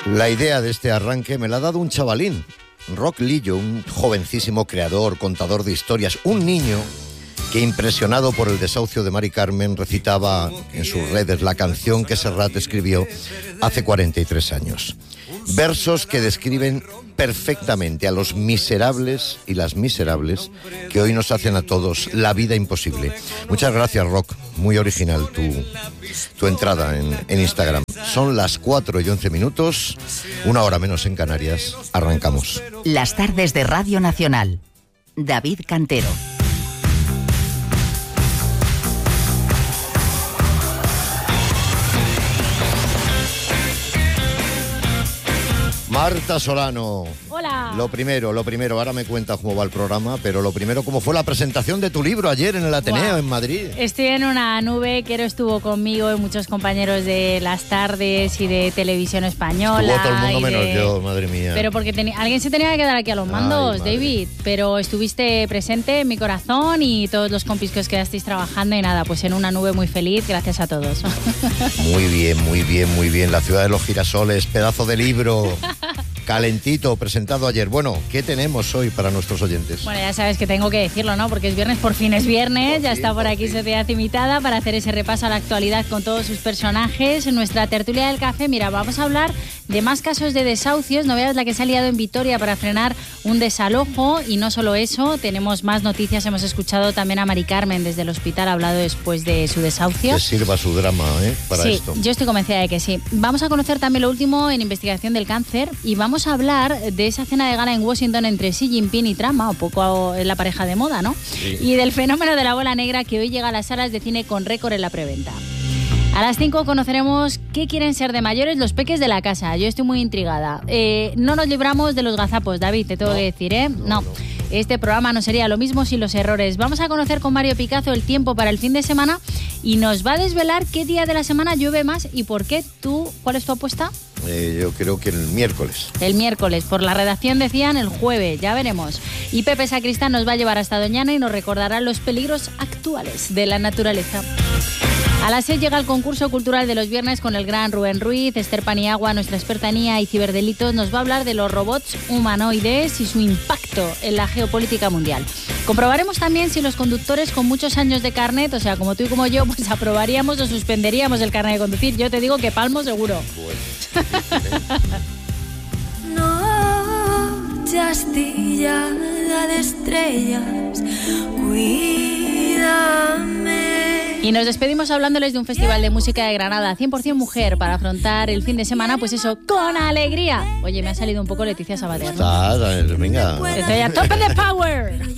La idea de este arranque me la ha dado un chavalín, Roc Lillo, un jovencísimo creador, contador de historias, un niño que, impresionado por el desahucio de Mari Carmen, recitaba en sus redes la canción que Serrat escribió hace 43 años. Versos que describen perfectamente a los miserables y las miserables que hoy nos hacen a todos la vida imposible. Muchas gracias, Roc. Muy original tu entrada en Instagram. Son las 4:11, 1 hora menos en Canarias. Arrancamos. Las tardes de Radio Nacional. David Cantero. Marta Solano. Hola. Lo primero, ahora me cuentas cómo va el programa, pero lo primero, ¿cómo fue la presentación de tu libro ayer en el Ateneo, en Madrid? Estoy en una nube, Quero estuvo conmigo y muchos compañeros de Las Tardes y de Televisión Española. Estuvo todo el mundo menos yo, madre mía. Pero porque alguien se tenía que quedar aquí a los mandos, Ay, David. Pero estuviste presente en mi corazón y todos los compis que os quedasteis trabajando y nada, pues en una nube muy feliz, gracias a todos. Muy bien. La ciudad de los girasoles, pedazo de libro. Calentito, presentado ayer. Bueno, ¿qué tenemos hoy para nuestros oyentes? Bueno, ya sabes que tengo que decirlo, ¿no? Porque es viernes, por fin es viernes. Ya está por aquí Sociedad Imitada para hacer ese repaso a la actualidad con todos sus personajes. En nuestra tertulia del café, mira, vamos a hablar de más casos de desahucios. No veas la que se ha liado en Vitoria para frenar un desalojo. Y no solo eso, tenemos más noticias. Hemos escuchado también a Mari Carmen desde el hospital, ha hablado después de su desahucio. Que sirva su drama, para esto. Sí, yo estoy convencida de que sí. Vamos a conocer también lo último en investigación del cáncer y vamos a hablar de esa cena de gala en Washington entre Xi Jinping y Trump, un poco la pareja de moda, ¿no? Sí. Y del fenómeno de la bola negra que hoy llega a las salas de cine con récord en la preventa. A las 5 conoceremos qué quieren ser de mayores los peques de la casa. Yo estoy muy intrigada. No nos libramos de los gazapos, David, te tengo que decir, ¿eh? No. Este programa no sería lo mismo sin los errores. Vamos a conocer con Mario Picazo el tiempo para el fin de semana y nos va a desvelar qué día de la semana llueve más y por qué. ¿Cuál es tu apuesta? Yo creo que el miércoles. El miércoles. Por la redacción decían el jueves, ya veremos. Y Pepe Sacristán nos va a llevar hasta Doñana y nos recordará los peligros actuales de la naturaleza. A las 6 llega el concurso cultural de los viernes con el gran Rubén Ruiz. Esther Paniagua, nuestra experta en IA y ciberdelitos, nos va a hablar de los robots humanoides y su impacto en la geopolítica mundial. Comprobaremos también si los conductores con muchos años de carnet, o sea, como tú y como yo, pues aprobaríamos o suspenderíamos el carnet de conducir. Yo te digo que palmo seguro. Noche astillada de estrellas, cuídame. Y nos despedimos hablándoles de un festival de música de Granada 100% mujer para afrontar el fin de semana, pues eso, con alegría. Oye, me ha salido un poco Leticia Sabater, ¿no? Venga. Estoy a tope de power.